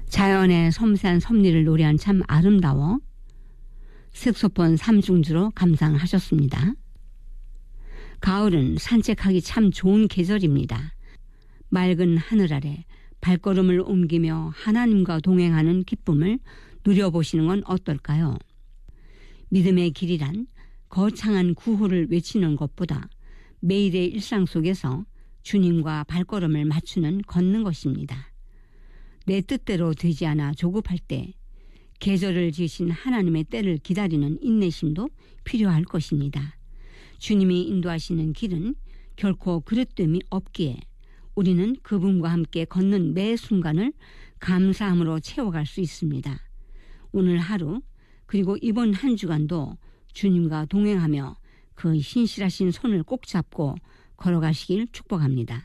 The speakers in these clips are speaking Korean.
자연의 섬세한 섭리를 노래한 참 아름다워 색소폰 3중주로 감상하셨습니다. 가을은 산책하기 참 좋은 계절입니다. 맑은 하늘 아래 발걸음을 옮기며 하나님과 동행하는 기쁨을 누려보시는 건 어떨까요? 믿음의 길이란 거창한 구호를 외치는 것보다 매일의 일상 속에서 주님과 발걸음을 맞추는 걷는 것입니다. 내 뜻대로 되지 않아 조급할 때 계절을 지으신 하나님의 때를 기다리는 인내심도 필요할 것입니다. 주님이 인도하시는 길은 결코 그릇됨이 없기에 우리는 그분과 함께 걷는 매 순간을 감사함으로 채워갈 수 있습니다. 오늘 하루 그리고 이번 한 주간도 주님과 동행하며 그 신실하신 손을 꼭 잡고 걸어가시길 축복합니다.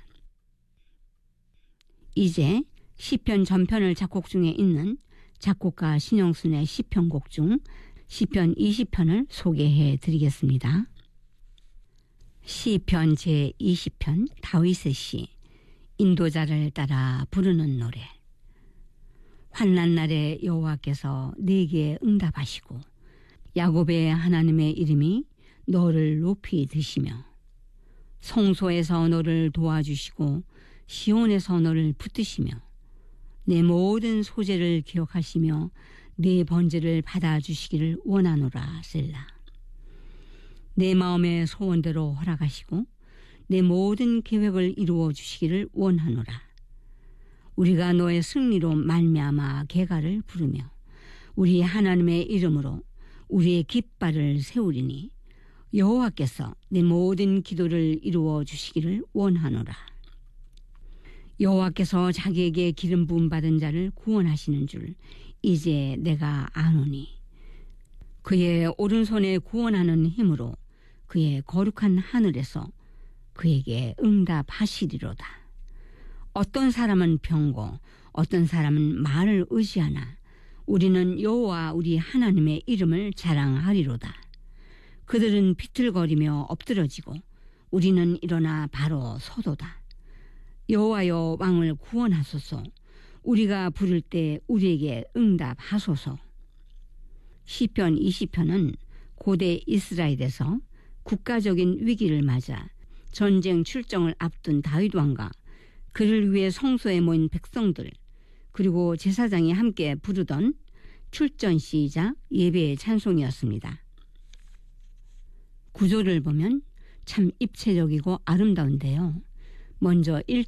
이제 시편 전편을 작곡 중에 있는 작곡가 신영순의 시편곡 중 시편 20편을 소개해 드리겠습니다. 시편 제20편 다윗의 시 인도자를 따라 부르는 노래. 환난 날에 여호와께서 내게 응답하시고 야곱의 하나님의 이름이 너를 높이 드시며 성소에서 너를 도와주시고 시온에서 너를 붙드시며 내 모든 소재를 기억하시며 내 번제를 받아주시기를 원하노라. 셀라. 내 마음의 소원대로 허락하시고 내 모든 계획을 이루어 주시기를 원하노라. 우리가 너의 승리로 말미암아 개가를 부르며 우리 하나님의 이름으로 우리의 깃발을 세우리니 여호와께서 내 모든 기도를 이루어 주시기를 원하노라. 여호와께서 자기에게 기름 부음 받은 자를 구원하시는 줄 이제 내가 아노니 그의 오른손에 구원하는 힘으로 그의 거룩한 하늘에서 그에게 응답하시리로다. 어떤 사람은 병고 어떤 사람은 말을 의지하나 우리는 여호와 우리 하나님의 이름을 자랑하리로다. 그들은 비틀거리며 엎드러지고 우리는 일어나 바로 서도다. 여호와여 왕을 구원하소서. 우리가 부를 때 우리에게 응답하소서. 시편 20편은 고대 이스라엘에서 국가적인 위기를 맞아 전쟁 출정을 앞둔 다윗 왕과 그를 위해 성소에 모인 백성들 그리고 제사장이 함께 부르던 출전시이자 예배의 찬송이었습니다. 구조를 보면 참 입체적이고 아름다운데요. 먼저